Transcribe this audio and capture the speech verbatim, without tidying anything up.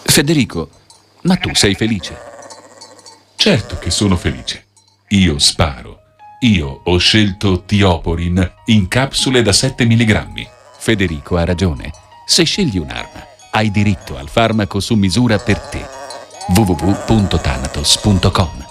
Federico, ma tu sei felice? Certo che sono felice. Io sparo. Io ho scelto Tioporin in capsule da sette milligrammi. Federico ha ragione. Se scegli un'arma, hai diritto al farmaco su misura per te. w w w punto thanatos punto com